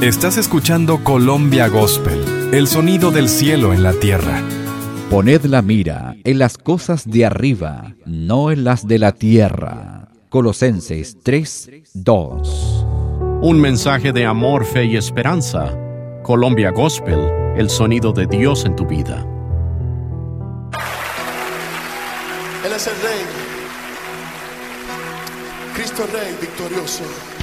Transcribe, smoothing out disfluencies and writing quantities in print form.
Estás escuchando Colombia Gospel, el sonido del cielo en la tierra. Poned la mira en las cosas de arriba, no en las de la tierra. Colosenses 3:2. Un mensaje de amor, fe y esperanza. Colombia Gospel, el sonido de Dios en tu vida. Él es el Rey, Cristo Rey victorioso.